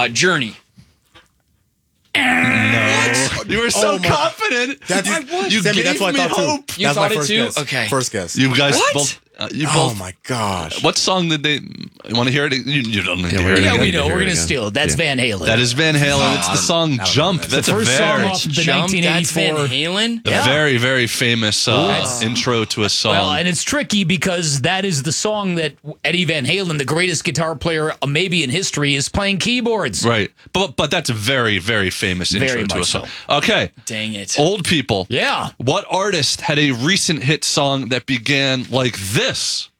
Journey. No. You were so confident. You Sammy, gave that's what I me thought too. hope. You That's thought my it first too? guess. Okay. First guess. You guys What? both. You Oh both. my gosh. What song did they? You want to hear it? You don't need to hear it Yeah, again. we know. hear We're it going to again. steal it. That's Van Halen. That is Van Halen. It's the song "Jump." That's a first song very, off the Jump, that's Van 1984. Halen? a very, very famous intro to a song. Well, and it's tricky because that is the song that Eddie Van Halen, the greatest guitar player maybe in history, is playing keyboards. Right, but that's a very, very famous intro Very to a much song. so. Okay, Dang it. old people. Yeah. What artist had a recent hit song that began like this?